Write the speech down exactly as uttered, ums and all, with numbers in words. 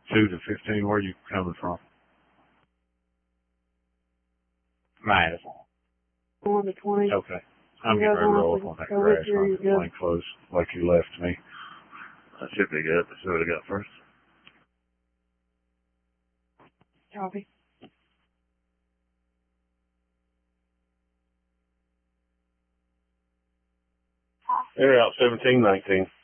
two to fifteen, where are you coming from? Madison. One to twenty. Okay. I'm getting ready to roll up on that crash on the plane close like you left me. That should be good. Let's see what I got first. Copy. Air out seventeen nineteen.